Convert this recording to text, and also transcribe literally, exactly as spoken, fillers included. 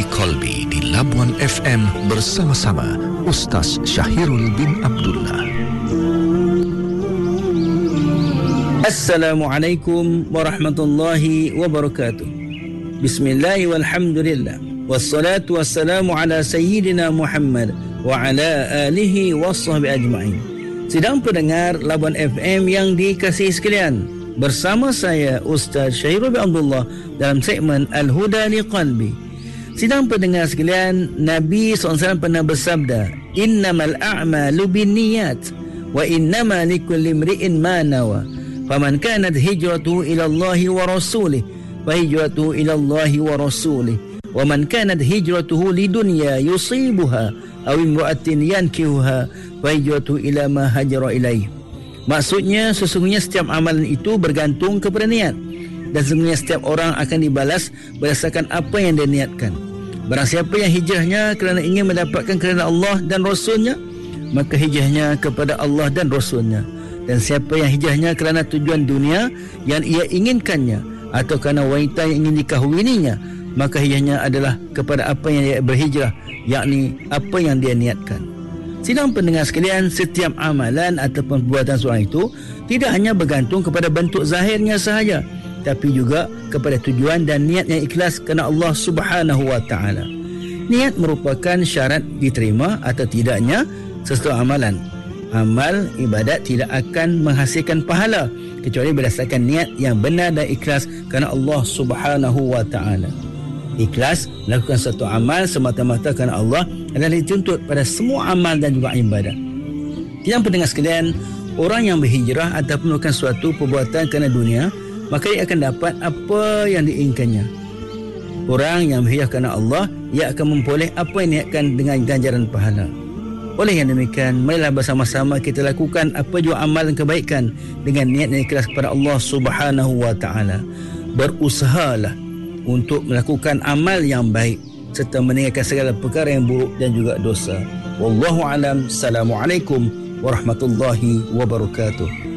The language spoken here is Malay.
Qalbi di Labuan F M bersama-sama Ustaz Syahirul bin Abdullah. Assalamualaikum warahmatullahi wabarakatuh. Bismillah walhamdulillah. Wassalatu wassalamu ala sayyidina Muhammad wa ala alihi wasahbihi ajma'in. Sidang pendengar Labuan F M yang dikasihi sekalian, bersama saya Ustaz Syahirul bin Abdullah dalam segmen Al-Huda li Qalbi. Sidang pendengar sekalian, Nabi sallallahu alaihi wasallam pernah bersabda, innamal a'malu binniyat wa innama likulli imri'in ma nawa. Faman kanat hijratuhu ila Allah wa rasulih fa hijratuhu ila Allah wa rasulih. Wa man kanat hijratuhu lidunya yusibuha aw imra'atin yankihuha fa hijratuhu ila ma hajara ilaih. Maksudnya, sesungguhnya setiap amalan itu bergantung kepada niat, dan sesungguhnya setiap orang akan dibalas berdasarkan apa yang dia niatkan. Barang siapa yang hijrahnya kerana ingin mendapatkan kerana Allah dan Rasulnya, maka hijrahnya kepada Allah dan Rasulnya. Dan siapa yang hijrahnya kerana tujuan dunia yang ia inginkannya, atau kerana wanita yang ingin dikahwininya, maka hijrahnya adalah kepada apa yang dia berhijrah, yakni apa yang dia niatkan. Sidang pendengar sekalian, setiap amalan ataupun perbuatan seorang itu tidak hanya bergantung kepada bentuk zahirnya sahaja, tapi juga kepada tujuan dan niat yang ikhlas kerana Allah Subhanahu wa taala. Niat merupakan syarat diterima atau tidaknya sesuatu amalan. Amal ibadat tidak akan menghasilkan pahala kecuali berdasarkan niat yang benar dan ikhlas kerana Allah Subhanahu wa taala. Ikhlas melakukan satu amal semata-mata kerana Allah adalah dituntut pada semua amal dan juga ibadat. Yang pendengar sekalian, orang yang berhijrah ataupun melakukan suatu perbuatan kerana dunia, maka ia akan dapat apa yang diinginkannya. Orang yang berhijrah kerana Allah, ia akan memperoleh apa yang niatkan dengan ganjaran pahala. Oleh yang demikian, marilah bersama-sama kita lakukan apa jua amalan kebaikan dengan niat yang ikhlas kepada Allah Subhanahu wa taala. Berusahalah untuk melakukan amal yang baik serta meninggalkan segala perkara yang buruk dan juga dosa. Wallahu alam. Assalamualaikum warahmatullahi wabarakatuh.